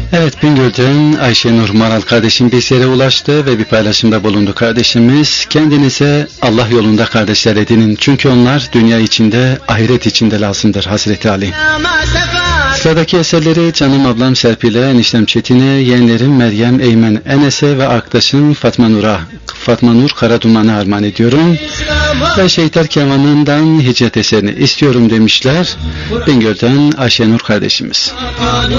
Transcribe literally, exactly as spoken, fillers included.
Evet, Bingöl'den Ayşenur Maral kardeşim bizlere ulaştı ve bir paylaşımda bulundu kardeşimiz. Kendinize Allah yolunda kardeşler edinin. Çünkü onlar dünya içinde, ahiret içinde lazımdır Hazreti Ali. Sıradaki eserleri canım ablam Serpil'e, eniştem Çetin'e, yeğenlerim Meryem, Eymen, Enes'e ve arkadaşım Fatma Nur'a, Fatma Nur Karaduman'a armağan ediyorum. Ve Şeytar Kemanı'ndan hicret eserini istiyorum demişler. Bingöl'den Ayşenur kardeşimiz.